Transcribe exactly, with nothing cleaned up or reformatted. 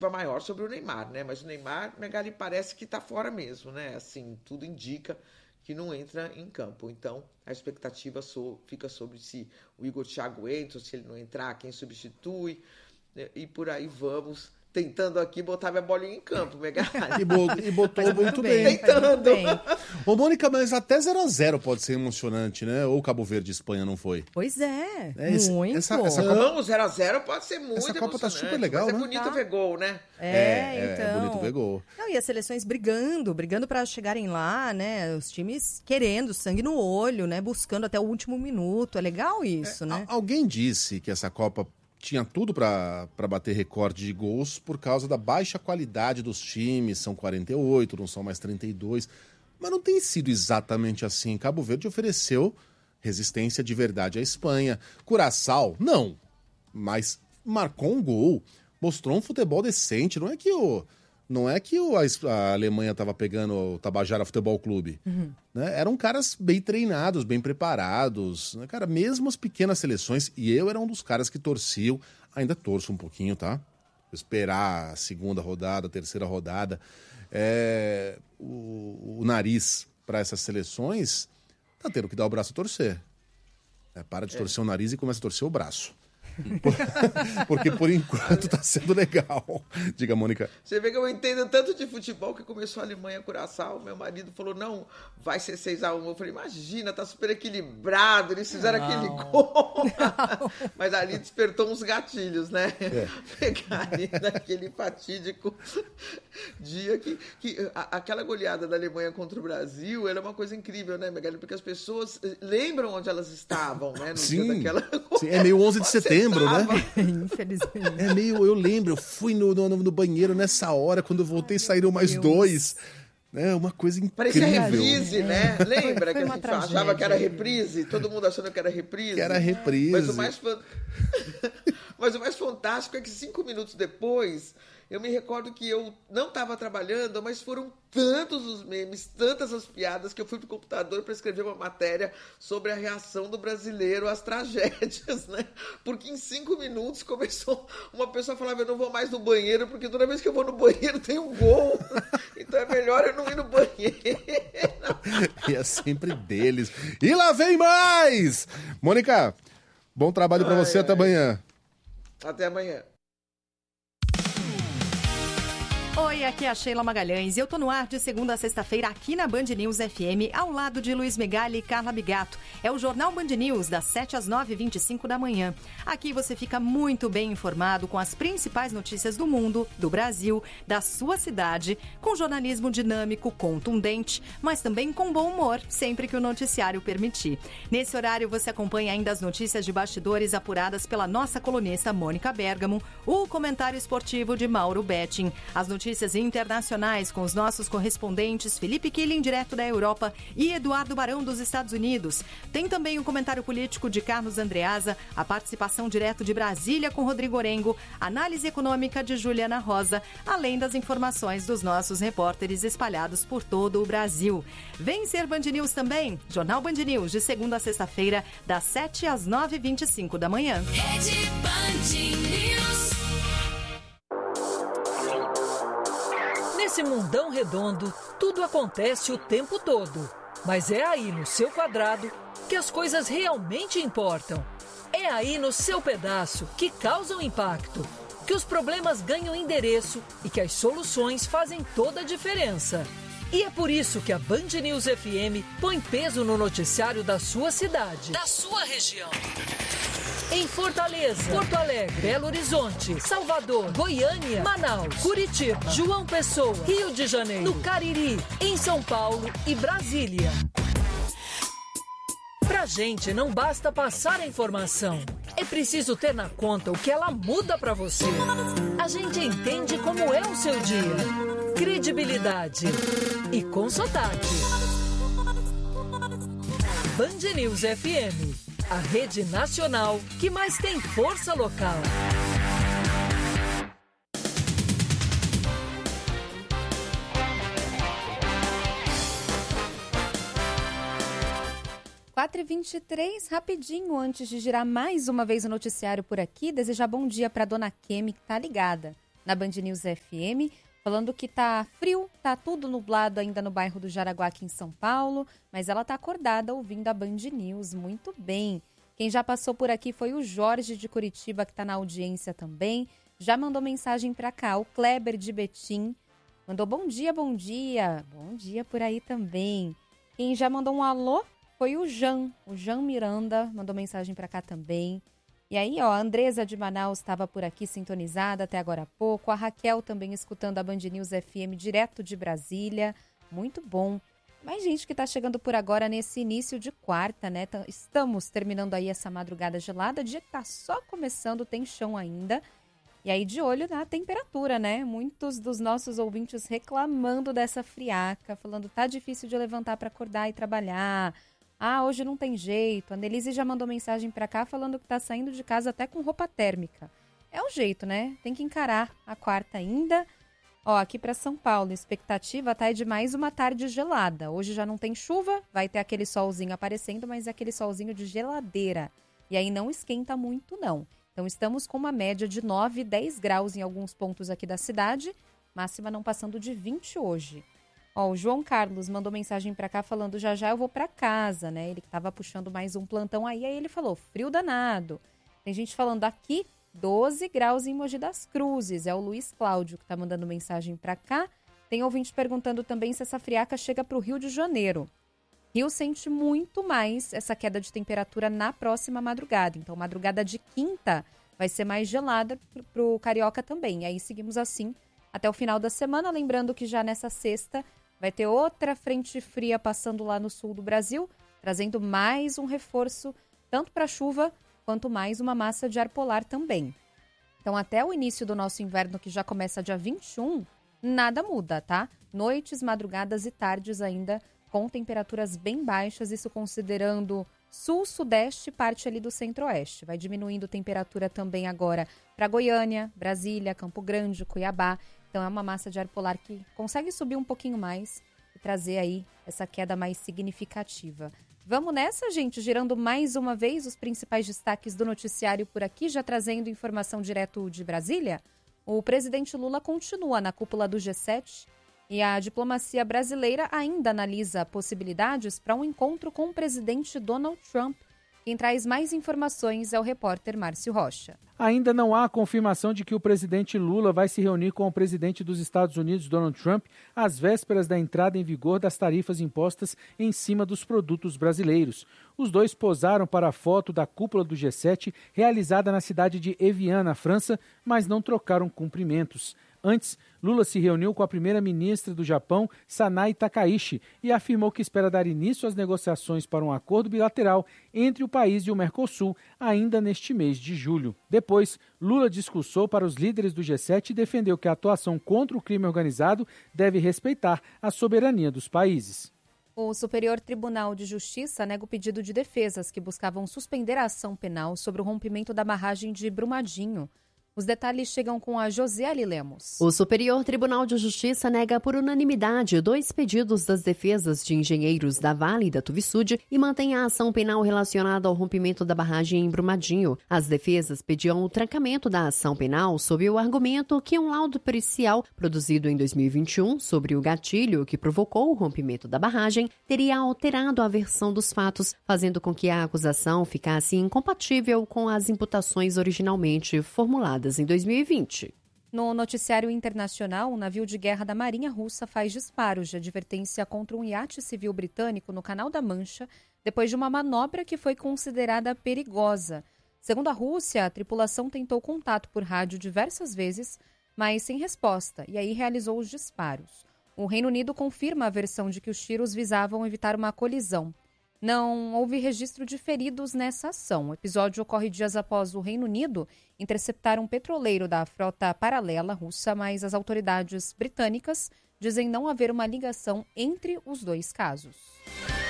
maior sobre o Neymar, né? Mas o Neymar, Megali, parece que está fora mesmo, né? Assim, tudo indica que não entra em campo. Então, a expectativa so, fica sobre se o Igor Thiago entra, se ele não entrar, quem substitui, e por aí vamos, tentando aqui botar minha bolinha em campo, Megali. E, e botou muito, muito bem. bem. Tentando. Bem. Ô, Mônica, mas até zero a zero pode ser emocionante, né? Ou Cabo Verde e Espanha não foi? Pois é, é esse, muito. Essa, essa Copa... Não, zero a zero pode ser muito Essa Copa tá super mas legal, né? é bonito tá. ver gol, né? É, é, então. é bonito ver gol. Não, e as seleções brigando, brigando para chegarem lá, né? Os times querendo, sangue no olho, né? Buscando até o último minuto. É legal isso, é, né? Alguém disse que essa Copa tinha tudo para bater recorde de gols por causa da baixa qualidade dos times. São quarenta e oito, não são mais trinta e dois. Mas não tem sido exatamente assim. Cabo Verde ofereceu resistência de verdade à Espanha. Curaçao, não. Mas marcou um gol. Mostrou um futebol decente. Não é que o, não é que o, a Alemanha estava pegando o Tabajara Futebol Clube. Uhum. Né? Eram caras bem treinados, bem preparados. Né? Cara, mesmo as pequenas seleções, e eu era um dos caras que torciam, ainda torço um pouquinho, tá? Esperar a segunda rodada, a terceira rodada. É, o, o nariz para essas seleções tá tendo que dar o braço a torcer. É, para de é. torcer o nariz e começa a torcer o braço. Porque por enquanto tá sendo legal. Diga, Mônica. Você vê que eu entendo tanto de futebol que começou a Alemanha Curaçao. Meu marido falou, não, vai ser seis a um. Eu falei, imagina, tá super equilibrado. Eles fizeram não. aquele gol. Não. Mas ali despertou uns gatilhos, né? É. Pegar ali naquele fatídico dia que, que a, aquela goleada da Alemanha contra o Brasil, ela é uma coisa incrível, né, Megali? Porque as pessoas lembram onde elas estavam, né? No Sim. dia daquela... Sim, é meio onze de setembro. Lembro, né? Infelizmente. É meio, eu lembro, eu fui no, no, no banheiro nessa hora, quando eu voltei saíram mais Deus. dois. É uma coisa incrível. Parecia reprise, né? Lembra foi, foi que a gente tragédia. achava que era reprise? Todo mundo achando que era reprise. Que era reprise. Mas o mais, fan... Mas o mais fantástico é que cinco minutos depois, eu me recordo que eu não estava trabalhando, mas foram tantos os memes, tantas as piadas, que eu fui pro computador para escrever uma matéria sobre a reação do brasileiro às tragédias, né? Porque em cinco minutos começou uma pessoa a falar, eu não vou mais no banheiro, porque toda vez que eu vou no banheiro tem um gol. Então é melhor eu não ir no banheiro. E é sempre deles. E lá vem mais! Mônica, bom trabalho para você, ai. Até amanhã. Até amanhã. Oi, aqui é a Sheila Magalhães e eu tô no ar de segunda a sexta-feira aqui na Band News F M, ao lado de Luiz Megali e Carla Bigato. É o Jornal Band News, das sete às nove e vinte e cinco da manhã. Aqui você fica muito bem informado com as principais notícias do mundo, do Brasil, da sua cidade, com jornalismo dinâmico, contundente, mas também com bom humor, sempre que o noticiário permitir. Nesse horário você acompanha ainda as notícias de bastidores apuradas pela nossa colunista Mônica Bergamo, o comentário esportivo de Mauro Betting, as notícias Notícias internacionais com os nossos correspondentes Felipe Killing, direto da Europa, e Eduardo Barão, dos Estados Unidos. Tem também o comentário político de Carlos Andreasa, a participação direto de Brasília com Rodrigo Orengo, análise econômica de Juliana Rosa, além das informações dos nossos repórteres espalhados por todo o Brasil. Vem ser Band News também, Jornal Band News, de segunda a sexta-feira, das sete às nove e vinte e cinco da manhã. Rede Band News. Nesse mundão redondo, tudo acontece o tempo todo. Mas é aí no seu quadrado que as coisas realmente importam. É aí no seu pedaço que causam impacto, que os problemas ganham endereço e que as soluções fazem toda a diferença. E é por isso que a Band News F M põe peso no noticiário da sua cidade, da sua região. Em Fortaleza, Porto Alegre, Belo Horizonte, Salvador, Goiânia, Manaus, Curitiba, João Pessoa, Rio de Janeiro, no Cariri, em São Paulo e Brasília. Pra gente não basta passar a informação, é preciso ter na conta o que ela muda pra você. A gente entende como é o seu dia. Credibilidade e com sotaque. Band News F M, a rede nacional que mais tem força local. quatro e vinte e três, rapidinho, antes de girar mais uma vez o noticiário por aqui, desejar bom dia para dona Kemi, que tá ligada. na Band News F M, falando que tá frio, tá tudo nublado ainda no bairro do Jaraguá aqui em São Paulo, mas ela tá acordada ouvindo a Band News, muito bem. Quem já passou por aqui foi o Jorge de Curitiba, que tá na audiência também, já mandou mensagem para cá, o Kleber de Betim, mandou bom dia, bom dia, bom dia por aí também. Quem já mandou um alô foi o Jean, o Jean Miranda, mandou mensagem para cá também. E aí, ó, a Andresa de Manaus estava por aqui sintonizada até agora há pouco, a Raquel também escutando a Band News F M direto de Brasília, muito bom. Mais gente que está chegando por agora nesse início de quarta, né? Estamos terminando aí essa madrugada gelada, dia que está só começando, tem chão ainda. E aí, de olho na temperatura, né? Muitos dos nossos ouvintes reclamando dessa friaca, falando tá difícil de levantar para acordar e trabalhar. Ah, hoje não tem jeito. A Nelise já mandou mensagem para cá falando que tá saindo de casa até com roupa térmica. É o jeito, né? Tem que encarar a quarta ainda. Ó, aqui para São Paulo, expectativa tá de mais uma tarde gelada. Hoje já não tem chuva, vai ter aquele solzinho aparecendo, mas é aquele solzinho de geladeira. E aí não esquenta muito, não. Então, estamos com uma média de nove, dez graus em alguns pontos aqui da cidade, máxima não passando de vinte hoje. Ó, o João Carlos mandou mensagem para cá falando, já já eu vou para casa, né? Ele estava puxando mais um plantão aí, aí ele falou, frio danado. Tem gente falando aqui, doze graus em Mogi das Cruzes. É o Luiz Cláudio que está mandando mensagem para cá. Tem ouvinte perguntando também se essa friaca chega para o Rio de Janeiro. Rio sente muito mais essa queda de temperatura na próxima madrugada. Então, madrugada de quinta vai ser mais gelada para o Carioca também. E aí seguimos assim até o final da semana. Lembrando que já nessa sexta vai ter outra frente fria passando lá no sul do Brasil, trazendo mais um reforço, tanto para a chuva, quanto mais uma massa de ar polar também. Então, até o início do nosso inverno, que já começa dia vinte e um, nada muda, tá? Noites, madrugadas e tardes ainda com temperaturas bem baixas, isso considerando sul, sudeste e parte ali do centro-oeste. Vai diminuindo temperatura também agora para Goiânia, Brasília, Campo Grande, Cuiabá. Então é uma massa de ar polar que consegue subir um pouquinho mais e trazer aí essa queda mais significativa. Vamos nessa, gente, girando mais uma vez os principais destaques do noticiário por aqui, já trazendo informação direto de Brasília. O presidente Lula continua na cúpula do G sete. E a diplomacia brasileira ainda analisa possibilidades para um encontro com o presidente Donald Trump. Quem traz mais informações é o repórter Márcio Rocha. Ainda não há confirmação de que o presidente Lula vai se reunir com o presidente dos Estados Unidos, Donald Trump, às vésperas da entrada em vigor das tarifas impostas em cima dos produtos brasileiros. Os dois posaram para a foto da cúpula do G sete, realizada na cidade de Evian, na França, mas não trocaram cumprimentos. Antes, Lula se reuniu com a primeira-ministra do Japão, Sanae Takaichi, e afirmou que espera dar início às negociações para um acordo bilateral entre o país e o Mercosul ainda neste mês de julho. Depois, Lula discursou para os líderes do G sete e defendeu que a atuação contra o crime organizado deve respeitar a soberania dos países. O Superior Tribunal de Justiça nega o pedido de defesas que buscavam suspender a ação penal sobre o rompimento da barragem de Brumadinho. Os detalhes chegam com a Josiele Lemos. O Superior Tribunal de Justiça nega por unanimidade dois pedidos das defesas de engenheiros da Vale e da Tuvisud e mantém a ação penal relacionada ao rompimento da barragem em Brumadinho. As defesas pediam o trancamento da ação penal sob o argumento que um laudo pericial produzido em dois mil e vinte e um sobre o gatilho que provocou o rompimento da barragem teria alterado a versão dos fatos, fazendo com que a acusação ficasse incompatível com as imputações originalmente formuladas em dois mil e vinte. No noticiário internacional, um navio de guerra da Marinha Russa faz disparos de advertência contra um iate civil britânico no Canal da Mancha, depois de uma manobra que foi considerada perigosa. Segundo a Rússia, a tripulação tentou contato por rádio diversas vezes, mas sem resposta, e aí realizou os disparos. O Reino Unido confirma a versão de que os tiros visavam evitar uma colisão. Não houve registro de feridos nessa ação. O episódio ocorre dias após o Reino Unido interceptar um petroleiro da frota paralela russa, mas as autoridades britânicas dizem não haver uma ligação entre os dois casos.